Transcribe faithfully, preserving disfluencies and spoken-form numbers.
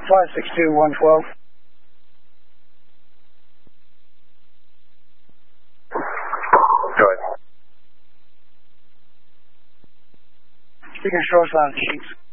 five six two, one twelve. Go ahead. Speaking short line sheets.